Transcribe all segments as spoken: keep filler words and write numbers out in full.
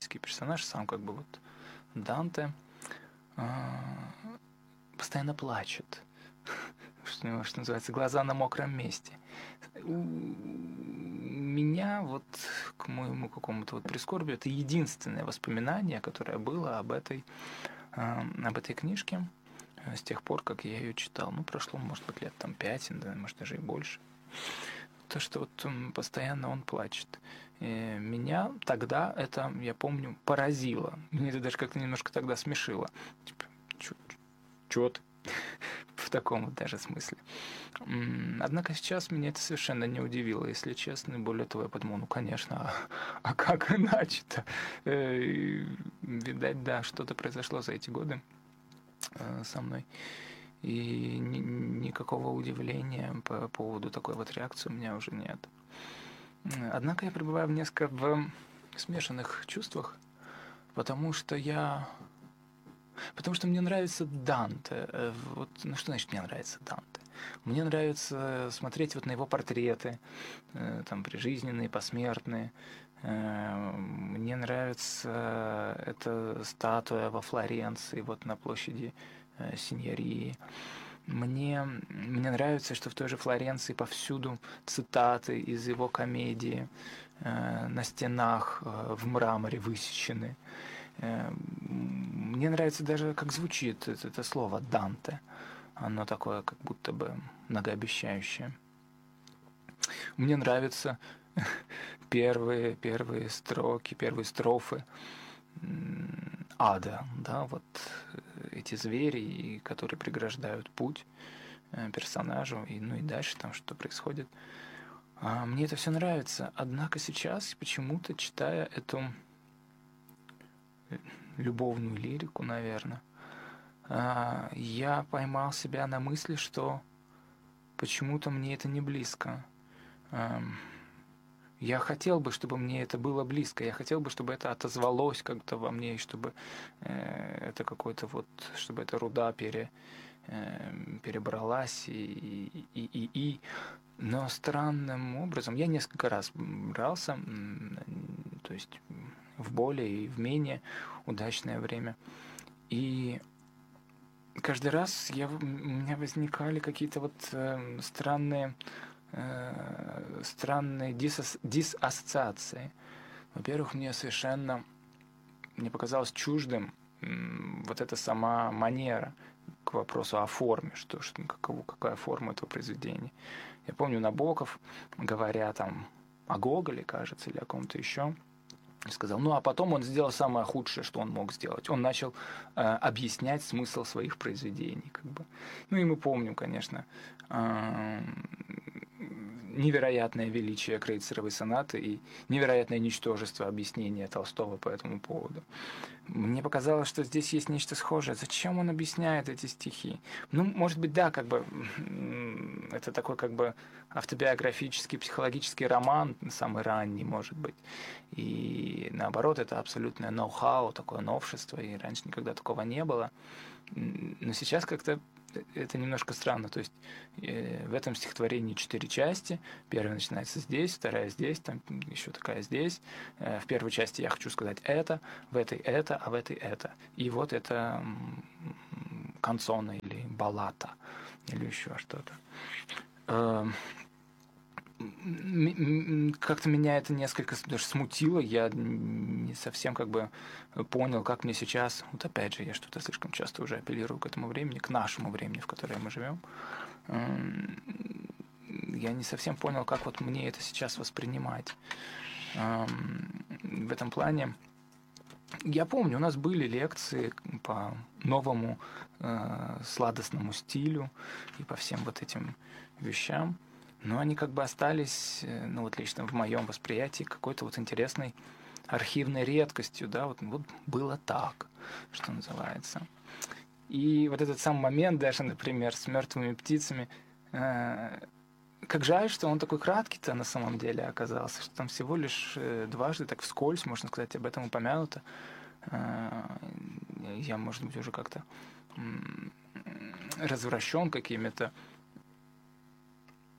персонаж, сам как бы вот Данте, а, постоянно плачет. Что у него, что называется, глаза на мокром месте. У меня вот к моему какому-то вот прискорбию это единственное воспоминание, которое было об этой, а, об этой книжке э, с тех пор, как я ее читал. Ну, прошло, может быть, лет там пять, да, может, даже и больше. То, что вот м, постоянно он плачет. И меня тогда это, я помню, поразило. Мне это даже как-то немножко тогда смешило. Типа, чё, чё ты? В таком вот даже смысле. М, Однако сейчас меня это совершенно не удивило, если честно. И более того, я подумал, ну, конечно, а, а как иначе-то? Э, и, Видать, да, что-то произошло за эти годы э, со мной. И ни- никакого удивления по поводу такой вот реакции у меня уже нет. М, Однако я пребываю в несколько в смешанных чувствах, потому что я... Потому что мне нравится Данте. Э, Вот, ну что значит мне нравится Данте? Мне нравится смотреть вот на его портреты, э, там прижизненные, посмертные. Э, Мне нравится эта статуя во Флоренции, вот на площади э, Синьории. Мне, мне нравится, что в той же Флоренции повсюду цитаты из его комедии э, на стенах э, в мраморе высечены. Э, Мне нравится даже, как звучит это, это слово «Данте». Оно такое, как будто бы многообещающее. Мне нравятся первые, первые строки, первые строфы м, ада, да, вот э, эти звери, и которые преграждают путь э, персонажу, и, ну и дальше там что происходит. А, мне это все нравится, однако сейчас почему-то, читая эту э, любовную лирику, наверное, а, я поймал себя на мысли, что почему-то мне это не близко. Ам, Я хотел бы, чтобы мне это было близко, я хотел бы, чтобы это отозвалось как-то во мне, и чтобы э, это какой-то вот, чтобы эта руда пере, э, перебралась и, и, и, и, но странным образом, я несколько раз брался, м, то есть в более и в менее удачное время, и каждый раз я, у меня возникали какие-то вот э, странные, э, странные дисас- диссоциации. Во-первых, мне совершенно мне показалось чуждым м, вот эта сама манера к вопросу о форме, что, что каково, какая форма этого произведения. Я помню Набоков, говоря там о Гоголе, кажется, или о ком-то еще, сказал, ну а потом он сделал самое худшее, что он мог сделать. Он начал э, объяснять смысл своих произведений. Как бы. Ну и мы помним, конечно, э, невероятное величие Крейцеровой сонаты и невероятное ничтожество объяснения Толстого по этому поводу. Мне показалось, что здесь есть нечто схожее. Зачем он объясняет эти стихи? Ну, может быть, да, как бы это такой как бы автобиографический, психологический роман, самый ранний, может быть. И наоборот, это абсолютное ноу-хау, такое новшество, и раньше никогда такого не было. Но сейчас как-то это немножко странно. То есть э, в этом стихотворении четыре части. Первая начинается здесь, вторая здесь, там еще такая здесь. Э, в первой части я хочу сказать это, в этой это, а в этой это. И вот это м, канцона или баллата или еще что-то. Э, Как-то меня это несколько даже смутило, я не совсем как бы понял, как мне сейчас, вот опять же, я что-то слишком часто уже апеллирую к этому времени, к нашему времени, в котором мы живем, я не совсем понял, как вот мне это сейчас воспринимать. В этом плане я помню, у нас были лекции по новому э, сладостному стилю и по всем вот этим вещам, но они как бы остались, ну вот лично в моем восприятии, какой-то вот интересной архивной редкостью, да, вот, вот было так, что называется. И вот этот сам момент даже, например, с мертвыми птицами, э, как жаль, что он такой краткий-то на самом деле оказался, что там всего лишь э, дважды так вскользь, можно сказать, об этом упомянуто. Э, Я, может быть, уже как-то м, развращен какими-то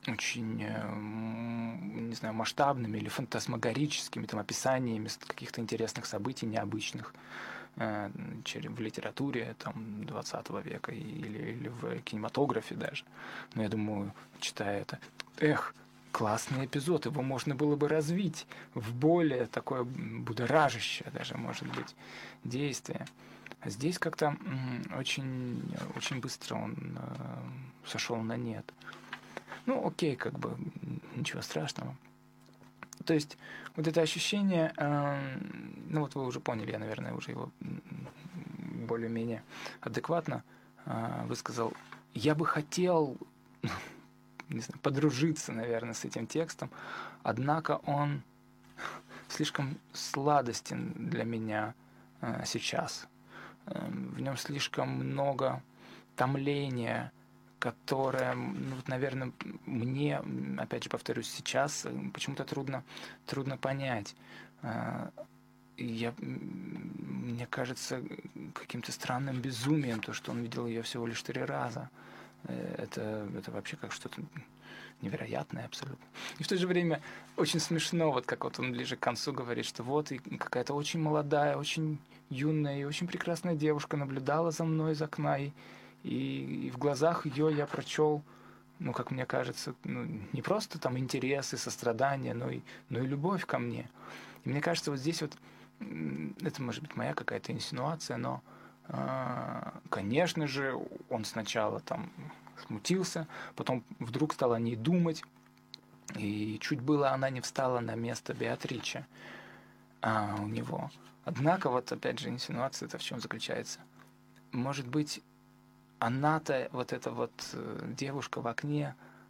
очень, не знаю, масштабными или фантасмагорическими там описаниями каких-то интересных событий, необычных в литературе там, двадцатого века или, или в кинематографе даже. Но я думаю, читая это, эх, классный эпизод, его можно было бы развить в более такое будоражащее даже, может быть, действие. А здесь как-то очень, очень быстро он э, сошел на нет. Ну, окей, как бы, ничего страшного. То есть вот это ощущение, э, ну вот вы уже поняли, я, наверное, уже его более-менее адекватно э, высказал. Я бы хотел, не знаю, подружиться, наверное, с этим текстом, однако он слишком сладостен для меня э, сейчас. Э, в нем слишком много томления, которое, ну, наверное, мне, опять же повторюсь, сейчас почему-то трудно, трудно понять. Я, мне кажется каким-то странным безумием то, что он видел ее всего лишь три раза. Это, это вообще как что-то невероятное абсолютно. И в то же время очень смешно, вот как вот он ближе к концу говорит, что вот и какая-то очень молодая, очень юная и очень прекрасная девушка наблюдала за мной из окна, и И, и в глазах ее я прочел, ну, как мне кажется, ну, не просто там интерес и сострадание, но и, но и любовь ко мне. И мне кажется, вот здесь вот, это может быть моя какая-то инсинуация, но, конечно же, он сначала там смутился, потом вдруг стал о ней думать, и чуть было она не встала на место Беатриче а, у него. Однако, вот опять же, инсинуация-то в чем заключается? Может быть, она-то, вот эта вот девушка в окне,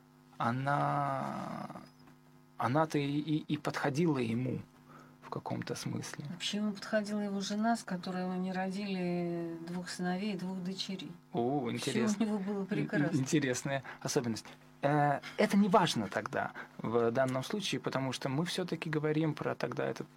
она, она-то и, и, и подходила ему в каком-то смысле. Вообще ему подходила его жена, с которой они родили двух сыновей и двух дочерей. О, интересно. Все у него было прекрасно. Интересная особенность. Это не важно тогда в данном случае, потому что мы все-таки говорим про тогда этот,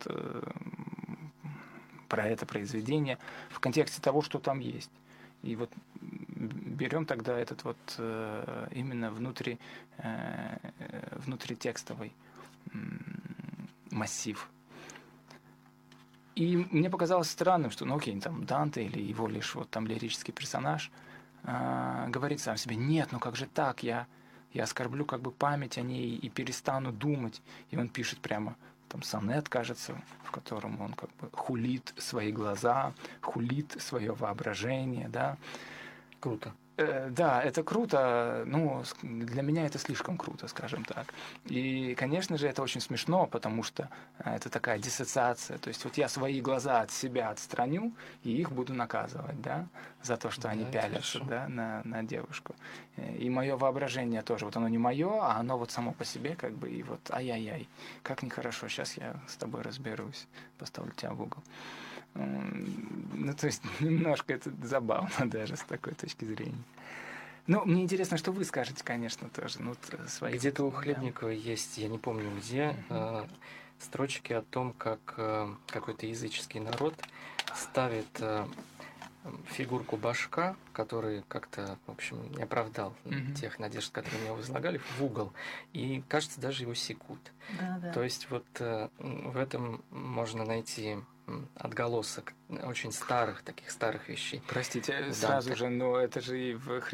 про это произведение в контексте того, что там есть. И вот берем тогда этот вот э, именно внутри, э, внутритекстовый э, массив. И мне показалось странным, что, ну окей, там Данте или его лишь вот там лирический персонаж э, говорит сам себе, нет, ну как же так, я, я оскорблю как бы память о ней и перестану думать. И он пишет прямо там сонет, кажется, в котором он как бы хулит свои глаза, хулит свое воображение, да. Круто. Э, да, это круто, ну, для меня это слишком круто, скажем так. И, конечно же, это очень смешно, потому что это такая диссоциация. То есть вот я свои глаза от себя отстраню, и их буду наказывать, да, за то, что да, они пялятся, да, на, на девушку. И мое воображение тоже, вот оно не мое, а оно вот само по себе, как бы, и вот ай-яй-яй, как нехорошо, сейчас я с тобой разберусь, поставлю тебя в угол. Ну, то есть немножко это забавно даже с такой точки зрения. Ну, мне интересно, что вы скажете, конечно, тоже. Ну, свои. Где-то у Хлебникова есть, я не помню где, uh-huh. э, строчки о том, как э, какой-то языческий народ ставит э, фигурку башка, который как-то, в общем, не оправдал uh-huh. тех надежд, которые у него возлагали, в угол. И, кажется, даже его секут. Да, да. То есть вот э, в этом можно найти отголосок очень старых, таких старых вещей. Простите, Данте. сразу же, но это же и в